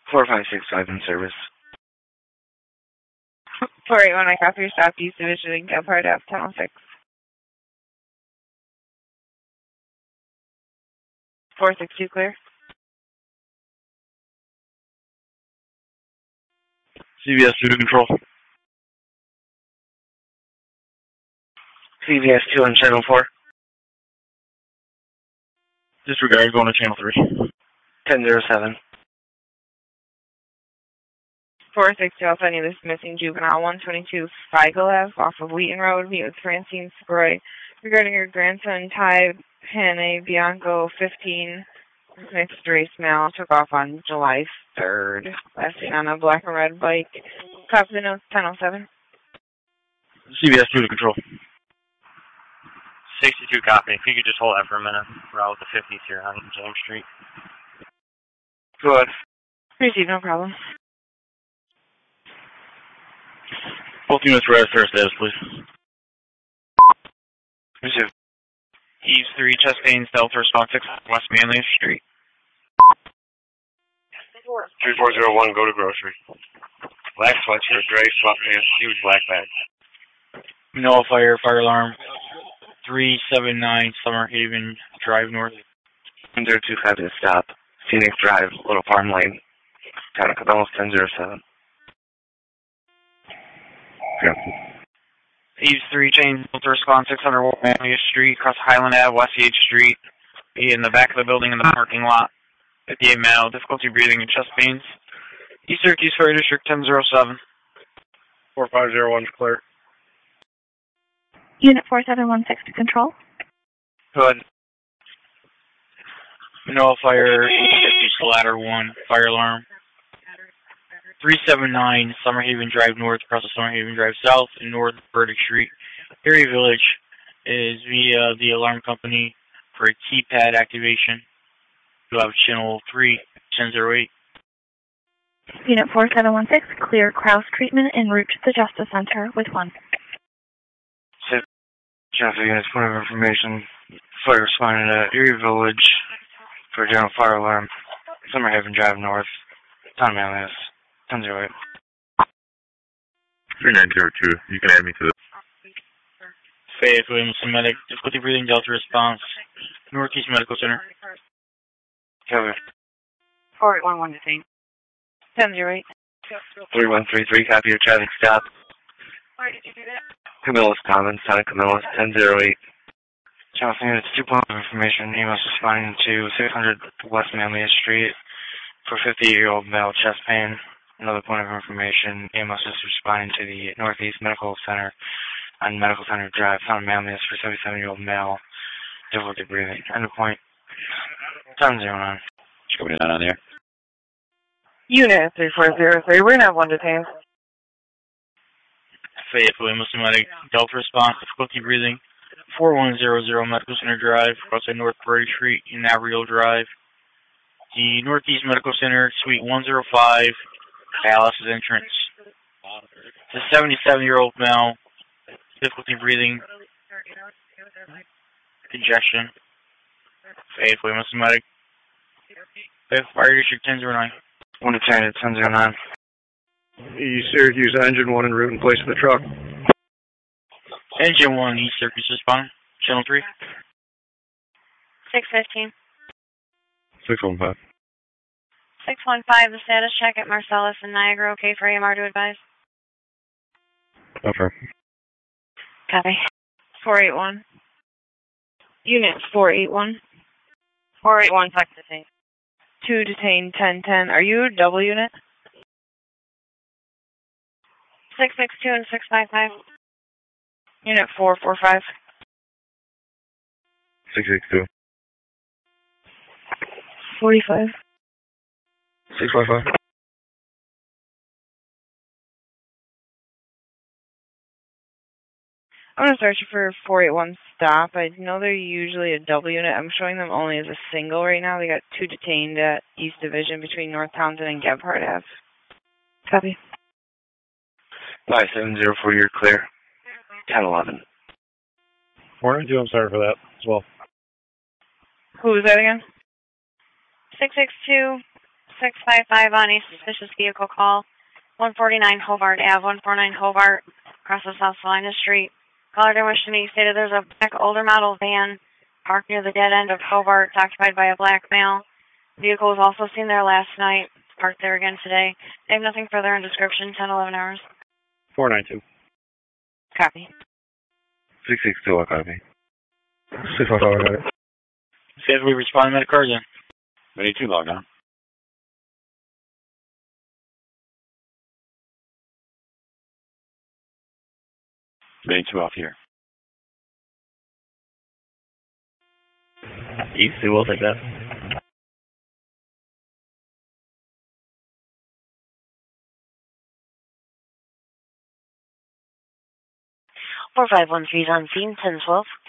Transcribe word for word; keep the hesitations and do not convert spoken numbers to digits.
four five six five in service. four eight one, I copy your stop, East Division in Gebhardt Ave, ten oh six. four six two clear. C V S two to control. C V S two on channel four. Disregard, going to channel three. ten oh seven. four six two, I'll send you this missing juvenile, one twenty-two Feigl Ave, off of Wheaton Road. Meet with Francine Sproy regarding your grandson, Ty Pane Bianco, fifteen, mixed race male, took off on July third, last seen on a black and red bike. Copy the notes, ten oh seven. C V S two to control. sixty-two copy. If you could just hold that for a minute. Route the fifties here on James Street. Go ahead. Receive, no problem. Both units are at fair status, please. Receive. Eves three, chest pains, Delta response six, West Manly Street. three four zero one, go to grocery. Black sweatshirt, gray swap pants, huge black bag. No fire, fire alarm. three seven nine Summer Haven Drive North. ten oh two five to stop. Phoenix Drive, Little Farm Lane. Town of Cabela's, ten oh seven. Yeah. Eves three, chain, Delta response six hundred West Manly Street, across Highland Ave, West eighth Street. Be in the back of the building in the parking lot. fifty-eight male, difficulty breathing and chest pains. East Syracuse Fire District, ten oh seven. four five zero one, clear. Unit four seven one six to control. Go ahead. No fire, ladder one, fire alarm. three seven nine Summer Haven Drive North, across the Summer Haven Drive South, in North Burdick Street. Erie Village is via the alarm company for a keypad activation. You'll have channel three, ten oh eight. Unit four seven one six, clear Kraus treatment en route to the Justice Center with one. Sit. Channel units, point of information. Fire responded at Erie Village for a general fire alarm. Summer Haven Drive North. Town Manly, ten oh eight. three nine zero two, you can add me to this. Faith Williamson Medic, difficulty breathing, Delta response. Northeast Medical Center. Cover. four eight one one detained. ten oh eight. three one three three, copy your traffic stop. Where did you do that? Camillus Commons, Town of Camillus, ten oh eight. Channel units, two points of information. E M S responding to six hundred West Manly Street for fifty-year-old male chest pain. Another point of information. E M S is responding to the Northeast Medical Center on Medical Center Drive, Town of Manly for seventy-seven-year-old male, difficulty breathing. End of point. ten oh nine. Going on on there. Unit three four zero three, we're going to have one detained. Faith Williamson Medic, Delta response, difficulty breathing. four one zero zero Medical Center Drive, across the North Burdick Street in Averill Drive. The Northeast Medical Center, Suite one oh five, dialysis entrance. It's a seventy-seven-year-old male, difficulty breathing, congestion. Faith Williamson Medic. Faith Fire District ten oh nine. One detained at ten oh nine. East Syracuse engine one en route in place of the truck. Engine one, East Syracuse responding. Channel three. six fifteen. six one five. six one five, the status check at Marcellus and Niagara, okay for A M R to advise? Okay. Copy. four eight one. Unit four eight one. four eight one, flex detained. two detained, ten ten. Are you a double unit? six six two and six five five. Unit four four five. six six two. forty-five. six five five. I'm going to search for four eight one stop. I know they're usually a double unit. I'm showing them only as a single right now. They got two detained at East Division between North Townsend and Gebhardt Ave. Copy. five seven zero four, you're clear. ten eleven. four nine two, I'm sorry for that as well. Who was that again? six six two, six five five on a suspicious vehicle call. one forty-nine Hobart Ave, one forty-nine Hobart, across the South Salina Street. Caller to wish to me stated there's a black older model van parked near the dead end of Hobart, occupied by a black male. The vehicle was also seen there last night. It's parked there again today. I have nothing further in description. ten eleven hours. four nine two. Copy. six six two, I copy. six five five, I got it. Safely respond to cars then. eighty-two log down. eighty-two off here. Easy, we'll take that. four five one three is on scene, ten twelve.